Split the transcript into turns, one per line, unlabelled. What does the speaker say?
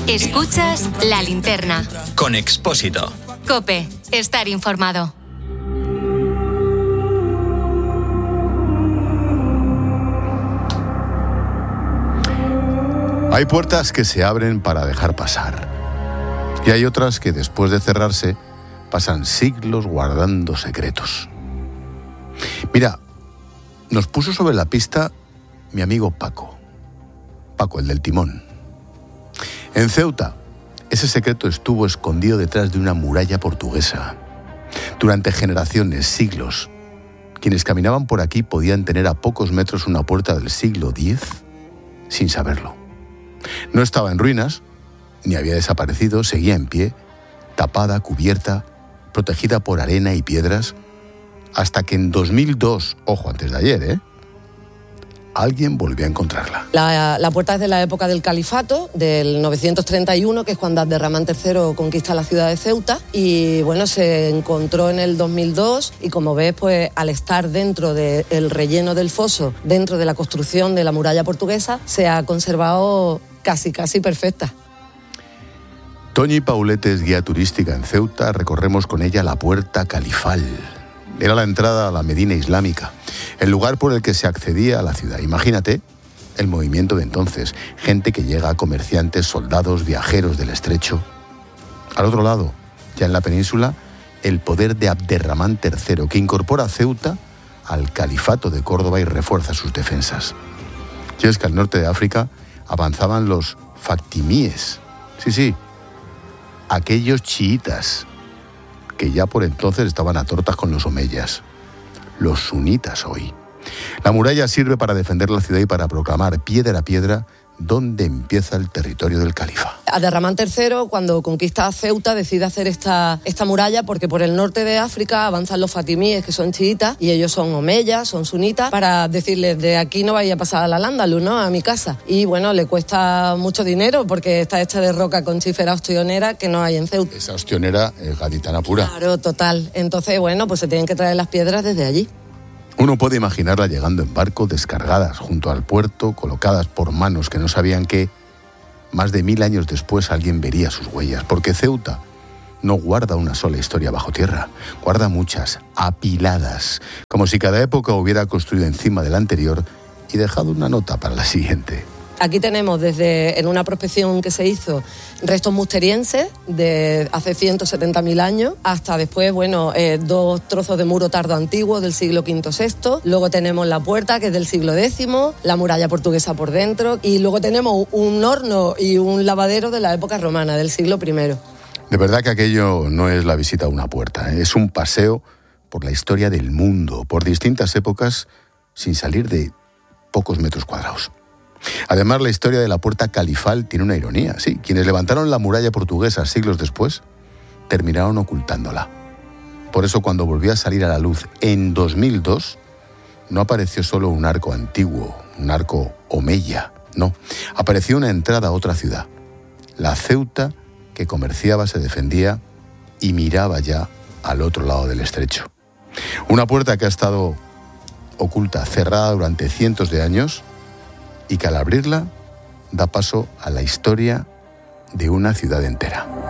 Escuchas La Linterna.
Con Expósito.
COPE. Estar informado.
Hay puertas que se abren para dejar pasar. Y hay otras que después de cerrarse pasan siglos guardando secretos. Mira, nos puso sobre la pista mi amigo Paco, el del timón. En Ceuta, ese secreto estuvo escondido detrás de una muralla portuguesa. Durante generaciones, siglos, quienes caminaban por aquí podían tener a pocos metros una puerta del siglo X sin saberlo. No estaba en ruinas, ni había desaparecido, seguía en pie, tapada, cubierta, protegida por arena y piedras, hasta que en 2002, ojo, antes de ayer, alguien volvió a encontrarla.
La puerta es de la época del califato, del 931, que es cuando Abderramán III conquista la ciudad de Ceuta, y bueno, se encontró en el 2002, y como ves, pues al estar dentro del relleno del foso, dentro de la construcción de la muralla portuguesa, se ha conservado casi perfecta.
Toñi Paulete es guía turística en Ceuta, recorremos con ella la puerta califal. Era la entrada a la Medina Islámica, el lugar por el que se accedía a la ciudad. Imagínate el movimiento de entonces, gente que llega, comerciantes, soldados, viajeros del estrecho. Al otro lado, ya en la península, el poder de Abderramán III, que incorpora a Ceuta al califato de Córdoba y refuerza sus defensas. Y es que al norte de África avanzaban los factimíes, sí, aquellos chiitas, que ya por entonces estaban a tortas con los omeyas, los sunitas hoy. La muralla sirve para defender la ciudad y para proclamar piedra a piedra dónde empieza el territorio del califa.
Abderramán III, cuando conquista Ceuta, decide hacer esta muralla porque por el norte de África avanzan los fatimíes, que son chiitas, y ellos son omeyas, son sunitas, para decirles, de aquí no vais a pasar al Al-Ándalus, ¿no?, a mi casa. Y bueno, le cuesta mucho dinero porque está hecha de roca con chífera ostionera que no hay en Ceuta.
Esa ostionera es gaditana pura.
Claro, total. Entonces, bueno, pues se tienen que traer las piedras desde allí.
Uno puede imaginarla llegando en barco, descargadas junto al puerto, colocadas por manos que no sabían que más de 1000 años después alguien vería sus huellas, porque Ceuta no guarda una sola historia bajo tierra, guarda muchas, apiladas, como si cada época hubiera construido encima de la anterior y dejado una nota para la siguiente.
Aquí tenemos en una prospección que se hizo, restos musterienses de hace 170.000 años, hasta después, bueno, 2 trozos de muro tardo antiguo del siglo V-VI. Luego tenemos la puerta, que es del siglo X, la muralla portuguesa por dentro, y luego tenemos un horno y un lavadero de la época romana, del siglo I.
De verdad que aquello no es la visita a una puerta, es un paseo por la historia del mundo, por distintas épocas, sin salir de pocos metros cuadrados. Además, la historia de la puerta califal tiene una ironía. Sí, quienes levantaron la muralla portuguesa siglos después terminaron ocultándola. Por eso, cuando volvió a salir a la luz en 2002, no apareció solo un arco antiguo, un arco omeya, no. Apareció una entrada a otra ciudad. La Ceuta, que comerciaba, se defendía y miraba ya al otro lado del estrecho. Una puerta que ha estado oculta, cerrada durante cientos de años, y que al abrirla da paso a la historia de una ciudad entera.